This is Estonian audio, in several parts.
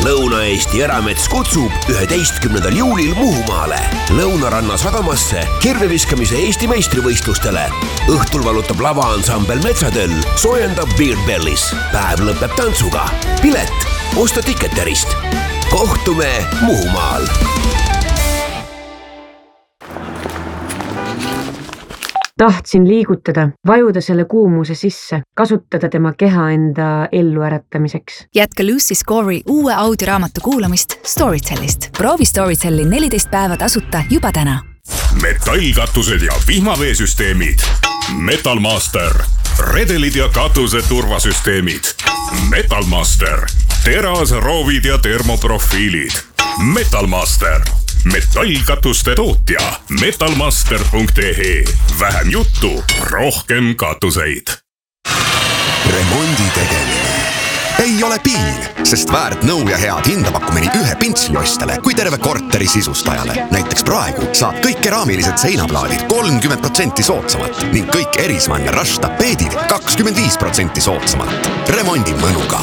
Lõuna-Eesti Eramets kutsub 11. juulil Muhumaale Lõunaranna sadamasse kirveviskamise Eesti meistrivõistlustele. Õhtul valutab lavaansambel Metsatöll, soojendab Beer Bellis. Päev lõpeb tantsuga. Pilet osta Ticketerist. Kohtume Muhumaal. Tahtsin liigutada, vajuda selle kuumuse sisse, kasutada tema keha enda ellu äratamiseks. Jätka Lucy Score'i uue audioraamatu kuulamist Storytellist. Proovi Storytelli 14 päeva tasuta juba täna. Metallkatused ja vihmaveesüsteemid. Metalmaster. Redelid ja katuse turvasüsteemid. Metalmaster. Terasroovid ja termoprofiilid. Metalmaster. Metallkatuste tootja. Metalmaster.ee. Vähem juttu, rohkem katuseid. Remondi tegemine ei ole piin, sest väärt nõu ja head hinda pakkumini ühe pintsliostele kui terve korteri sisustajale. Näiteks praegu saab kõik keraamilised seinaplaadid 30% soodsamalt ning kõik Erismann ja Rush tapeedid 25% soodsamalt. Remondi mõnuga.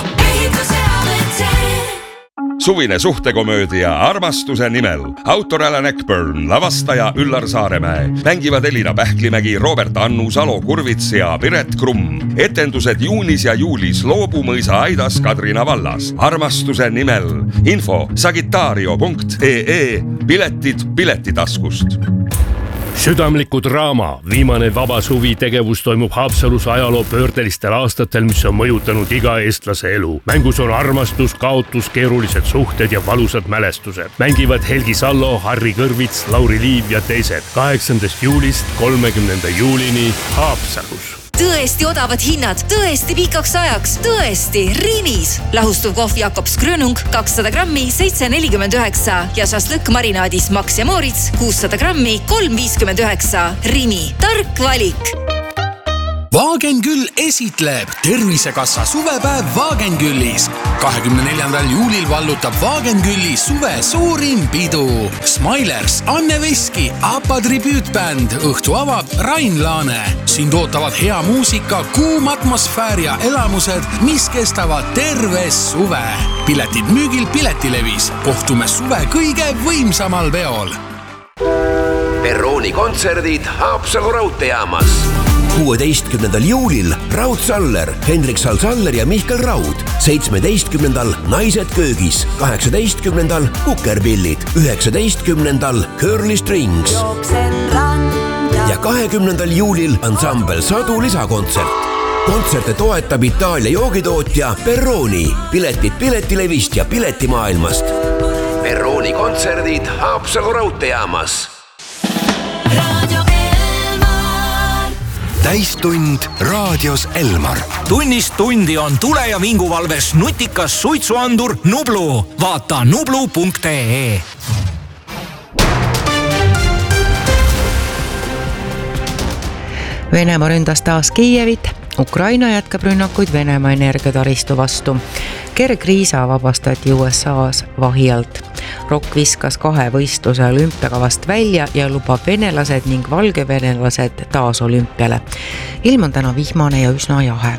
Suvine suhtekomöödia Armastuse nimel. Autor Alan Eckburn, lavastaja Üllar Saaremäe. Mängivad Elina Pähklimägi, Robert Annu, Salo Kurvits ja Piret Krumm. Etendused juunis ja juulis Loobumõisa Aidas Kadrina vallas. Armastuse nimel. Info sagitario.ee. Piletid piletitaskust. Südamliku draama Viimane vaba suvi tegevus toimub Haapsalus ajaloo pöördelistel aastatel, mis on mõjutanud iga eestlase elu. Mängus on armastus, kaotus, keerulised suhted ja valusad mälestused. Mängivad Helgi Sallo, Harri Kõrvits, Lauri Liiv ja teised. 8. juulist 30. juulini Haapsalus. Tõesti odavad hinnad, tõesti pikaks ajaks, tõesti Rimis. Lahustuv kohv Jakobs Grönung 200 grammi 7,49 ja šašlõkk marinaadis Max ja Moritz 600 grammi 3,59. Rimi, tark valik. Wagenküll esitleb Tervisekassa suvepäev Wagenküllis. 24. juulil vallutab Wagenkülli suve suurim pidu. Smilers, Anne Veski, APA tribüütbänd, õhtu avab Rain Laane. Siin ootavad hea muusika, kuum atmosfäär ja elamused, mis kestavad terve suve. Piletid müügil Piletilevis. Kohtume suve kõige võimsamal peol. Perrooni kontserdid Haapsalu raudteejaamas. 16. juulil Raud Saller, Hendrik Sal-Saller ja Mihkel Raud. 17. Naised köögis. 18. Kukerpillid. 19. Curly Strings. Ja 20. juulil ansambel Sadu lisakontsert. Kontserte toetab Itaalia joogitootja Perrooni. Piletid Piletilevist ja Piletimaailmast. Perrooni kontserdid Haapsalu raudteejaamas. Täistund raadios Elmar. Tunnist tundi on tule- ja vinguvalves nutikas suitsuandur Nublu. Vaata nublu.ee. Venemaa ründas taas Kiievit. Ukraina jätkab rünnakuid Venemaa energiataristu vastu. Kergriisa vabastati USA's vahi alt. Rock viskas 2 võistluse olümpiakavast välja ja lubab venelased ning valgevenelased taas olümpiale. Ilm on täna vihmane ja üsna jahe.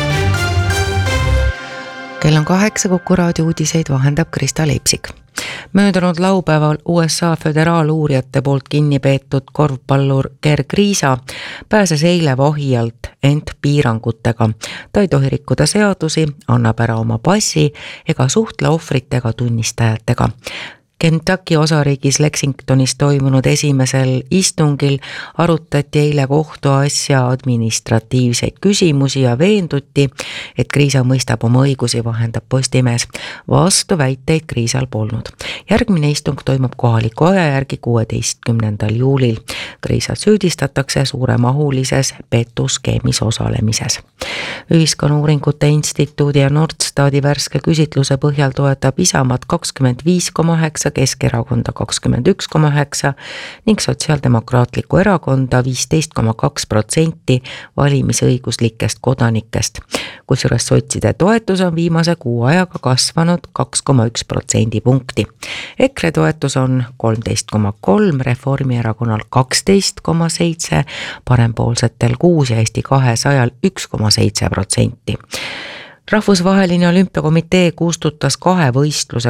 Kell on 8, Kuku raadio uudiseid vahendab Krista Leipsik. Möödunud laupäeval USA föderaaluurijate poolt kinni peetud korvpallur Kergriisa pääses eile vahi alt, ent piirangutega. Ta ei tohi rikkuda seadusi, annab ära oma passi ega suhtle ohvritega tunnistajatega. Kentucky osariigis Lexingtonis toimunud esimesel istungil arutati eile kohtuasja administratiivseid küsimusi ja veenduti, et Kriisa mõistab oma õigusi, vahendab Postimees. Vastu väiteid Kriisal polnud. Järgmine istung toimub kohaliku aja järgi 16. juulil. Kriisat süüdistatakse suuremahulises petuskeemis osalemises. Ühiskonnauuringute instituudi ja Nordstati värske küsitluse põhjal toetab Isamaad 25,9%, Keskerakonda 21,9% ning Sotsiaaldemokraatlikku erakonda 15,2% valimisõiguslikest kodanikest. Kusjuures sotside toetus on viimase kuu ajaga kasvanud 2,1% punkti. EKRE toetus on 13,3%, Reformierakonnal 12,7%, parempoolsetel 6% ja Eesti 200-l 1,7%. Rahvusvaheline olümpiakomitee kustutas 2 võistluse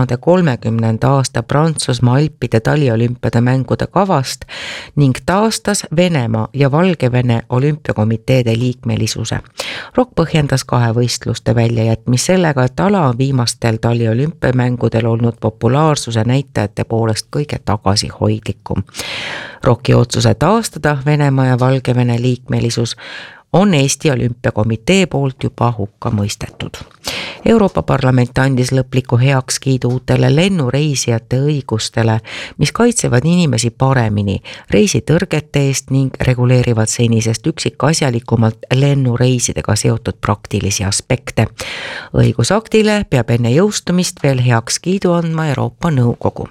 2030. aasta Prantsusmaa Alpide taliolümpiade mängude kavast ning taastas Venemaa ja Valgevene olümpiakomiteede liikmelisuse. ROK põhjendas 2 võistluste väljajätmist sellega, et ala on viimastel taliolümpiamängudel olnud populaarsuse näitajate poolest kõige tagasihoidlikum. ROK-i otsuse taastada Venemaa ja Valgevene liikmelisus on Eesti Olümpiakomitee poolt juba hukka mõistetud. Euroopa Parlament andis lõpliku heakskiidu uutele lennureisijate õigustele, mis kaitsevad inimesi paremini reisitõrgete eest ning reguleerivad senisest üksikasjalikumalt lennureisidega seotud praktilisi aspekte. Õigusaktile peab enne jõustumist veel heakskiidu andma Euroopa Nõukogu.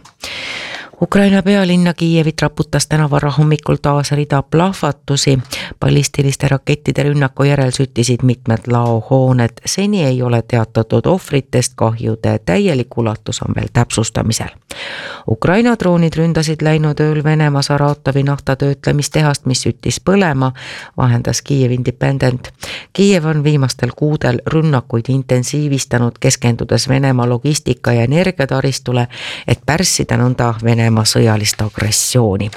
Ukraina pealinna Kiievit raputas täna varahommikul taas rida plahvatusi. Ballistiliste rakettide rünnaku järel süttisid mitmed laohooned. Seni ei ole teatatud ohvritest, kahjude täielik ulatus on veel täpsustamisel. Ukraina droonid ründasid läinud ööl Venemaa Saratovi naftatöötlemistehast, mis süttis põlema, vahendas Kiiev Independent. Kiiev on viimastel kuudel rünnakuid intensiivistanud, keskendudes Venemaa logistika ja energiataristule, et pärssida nõnda Venemaa sõjalist agressiooni.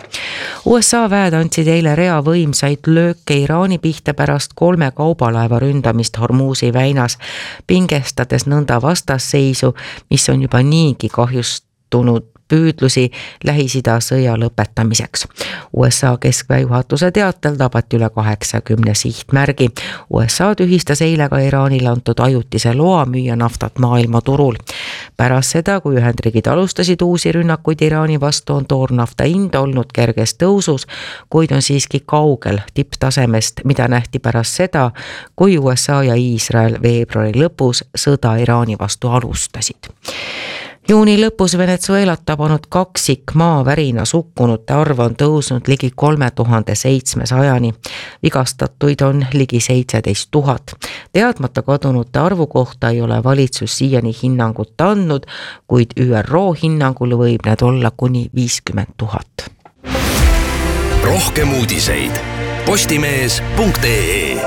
USA väed andsid eile rea võimsaid lööke Iraani pihta pärast 3 kaubalaeva ründamist Hormuzi väinas, pingestades nõnda vastasseisu, mis on juba niigi kahjustunud püüdlusi Lähis-Ida sõja lõpetamiseks. USA keskväe juhatuse teatel tabati üle 80 sihtmärgi. USA tühistas eile ka Iraanile antud ajutise loa müüa naftat maailmaturul. Pärast seda, kui Ühendriigid alustasid uusi rünnakuid Iraani vastu, on toornafta hind olnud kerges tõusus, kuid on siiski kaugel tipptasemest, mida nähti pärast seda, kui USA ja Iisrael veebruari lõpus sõda Iraani vastu alustasid. Juuni lõpus Venezuelat tabanud kaksik maavärinas hukkunute arv on tõusnud ligi 3700-ni. Vigastatuid on ligi 17 000. Teadmata kadunute arvu kohta ei ole valitsus siiani hinnangut andnud, kuid ÜRO hinnangul võib need olla kuni 50 000. Rohkem uudiseid postimees.ee.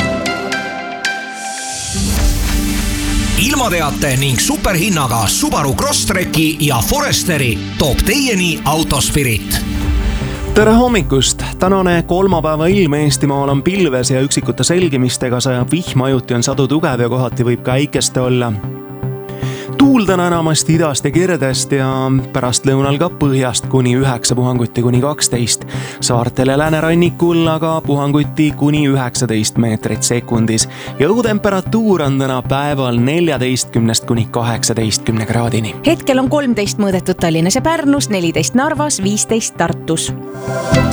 Ilmateate ning superhinnaga Subaru Crosstreki ja Foresteri toob teieni Autospirit. Tere hommikust! Tänane kolmapäeva ilm Eestimaal on pilves ja üksikute selgimistega sajab vihma, ajuti on sadu tugev ja kohati võib ka äikeste olla. Tuulda on enamasti idast ja kirdest ja pärast lõunal ka põhjast kuni 9 puhanguti kuni 12. Saartel ja läänerannikul aga puhanguti kuni 19 meetrit sekundis. Ja õhutemperatuur on täna päeval 14 kuni 18 kraadini. Hetkel on 13 mõõdetud Tallinnas ja Pärnus, 14 Narvas, 15 Tartus.